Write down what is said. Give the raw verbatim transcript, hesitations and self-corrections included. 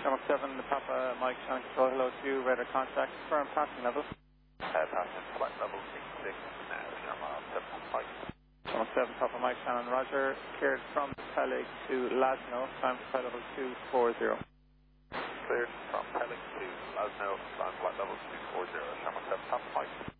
Shamrock seven, Papa Mike, Shannon Control, hello to you, radar contact, firm passing level. Uh, passing flight level six six, now Shamrock seven, Mike. Shamrock seven, Papa Mike, Shannon, Roger, cleared from Peleg to Lasno, climb flight level two four zero. Cleared from Peleg to Lasno, climb flight level two four zero, Shamrock seven, Papa Mike.